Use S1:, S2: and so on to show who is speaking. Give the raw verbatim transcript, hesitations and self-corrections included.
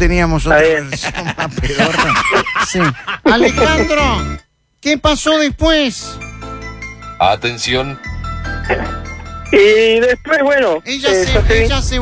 S1: teníamos otra versión más pedorra. Sí. Alejandro, ¿qué pasó después?
S2: Atención.
S3: Y después, bueno,
S1: Ella
S3: eh,
S1: se,
S3: yo seguí-
S1: ella se